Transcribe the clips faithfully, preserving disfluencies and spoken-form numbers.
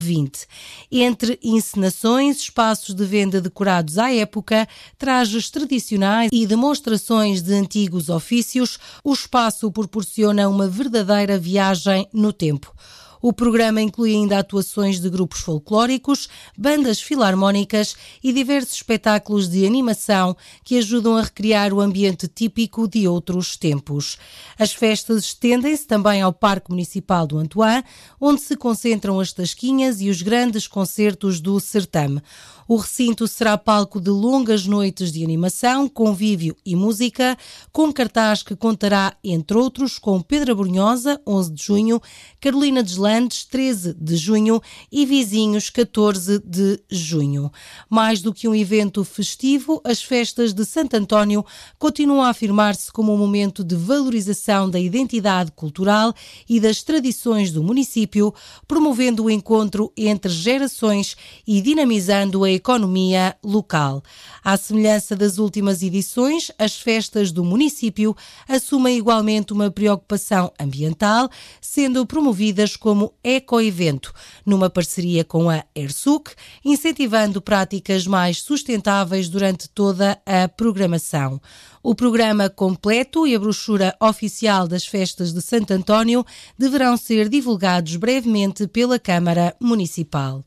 vinte. Entre encenações, espaços de venda decorados à época, trajes tradicionais e demonstrações de antigos ofícios, o espaço proporciona uma verdadeira viagem no tempo. O programa inclui ainda atuações de grupos folclóricos, bandas filarmónicas e diversos espetáculos de animação que ajudam a recriar o ambiente típico de outros tempos. As festas estendem-se também ao Parque Municipal do Antoine, onde se concentram as tasquinhas e os grandes concertos do certame. O recinto será palco de longas noites de animação, convívio e música, com cartaz que contará, entre outros, com Pedro Abrunhosa, onze de junho, Carolina Deslandes, treze de junho e Vizinhos, catorze de junho. Mais do que um evento festivo, as festas de Santo António continuam a afirmar-se como um momento de valorização da identidade cultural e das tradições do município, promovendo o encontro entre gerações e dinamizando a economia local. À semelhança das últimas edições, as festas do município assumem igualmente uma preocupação ambiental, sendo promovidas como ecoevento, numa parceria com a ERSUC, incentivando práticas mais sustentáveis durante toda a programação. O programa completo e a brochura oficial das festas de Santo António deverão ser divulgados brevemente pela Câmara Municipal.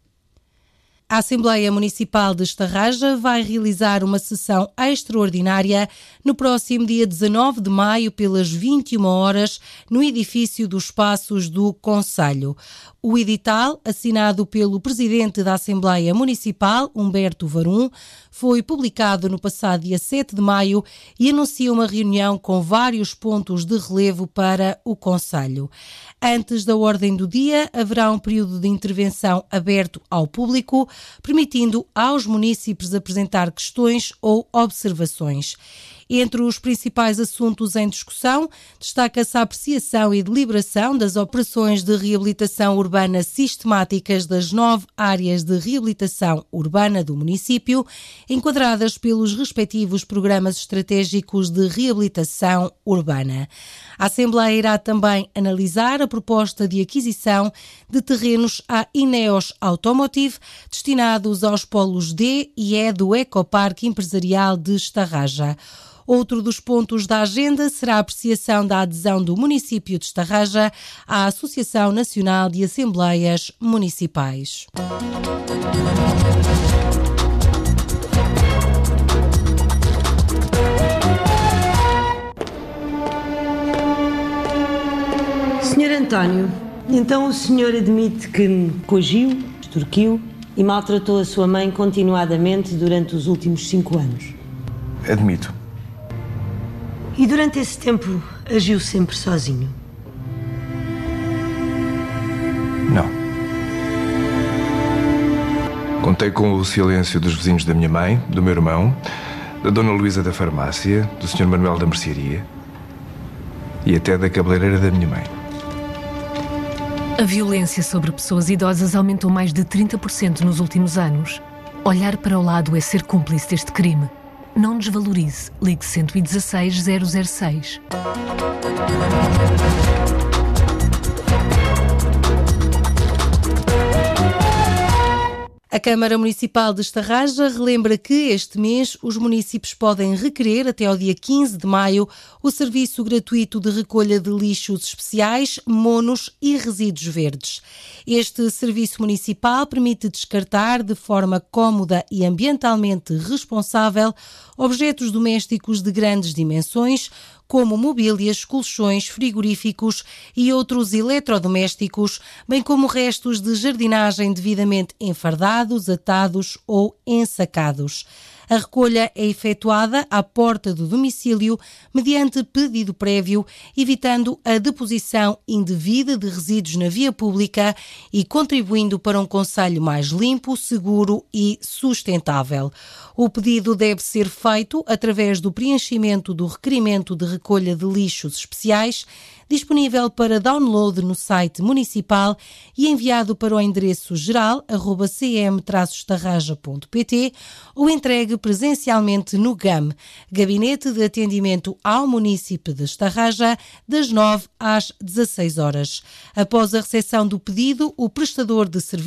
A Assembleia Municipal de Estarraja vai realizar uma sessão extraordinária no próximo dia dezanove de maio, pelas vinte e uma horas, no edifício dos Passos do Concelho. O edital, assinado pelo Presidente da Assembleia Municipal, Humberto Varum, foi publicado no passado dia sete de maio e anuncia uma reunião com vários pontos de relevo para o Concelho. Antes da ordem do dia, haverá um período de intervenção aberto ao público, permitindo aos munícipes apresentar questões ou observações. Entre os principais assuntos em discussão, destaca-se a apreciação e deliberação das operações de reabilitação urbana sistemáticas das nove áreas de reabilitação urbana do município, enquadradas pelos respectivos programas estratégicos de reabilitação urbana. A Assembleia irá também analisar a proposta de aquisição de terrenos à Ineos Automotive, destinados aos polos D e E do Ecoparque Empresarial de Estarraja. Outro dos pontos da agenda será a apreciação da adesão do município de Estarraja à Associação Nacional de Assembleias Municipais. senhor António, então o senhor admite que me coagiu, extorquiu e maltratou a sua mãe continuadamente durante os últimos cinco anos? Admito. E durante esse tempo agiu sempre sozinho? Não. Contei com o silêncio dos vizinhos da minha mãe, do meu irmão, da dona Luísa da farmácia, do senhor Manuel da mercearia e até da cabeleireira da minha mãe. A violência sobre pessoas idosas aumentou mais de trinta por cento nos últimos anos. Olhar para o lado é ser cúmplice deste crime. Não desvalorize. Ligue um um seis, zero zero seis. A Câmara Municipal de Estarraja relembra que este mês os municípios podem requerer até ao dia quinze de maio o serviço gratuito de recolha de lixos especiais, monos e resíduos verdes. Este serviço municipal permite descartar de forma cómoda e ambientalmente responsável objetos domésticos de grandes dimensões, como mobílias, colchões, frigoríficos e outros eletrodomésticos, bem como restos de jardinagem devidamente enfardados, atados ou ensacados. A recolha é efetuada à porta do domicílio mediante pedido prévio, evitando a deposição indevida de resíduos na via pública e contribuindo para um concelho mais limpo, seguro e sustentável. O pedido deve ser feito através do preenchimento do requerimento de recolha de lixos especiais, disponível para download no site municipal e enviado para o endereço geral arroba c m traço estarraja ponto p t ou entregue presencialmente no G A M, Gabinete de Atendimento ao Munícipe de Estarraja, das nove às dezasseis horas. Após a recepção do pedido, o prestador de serviço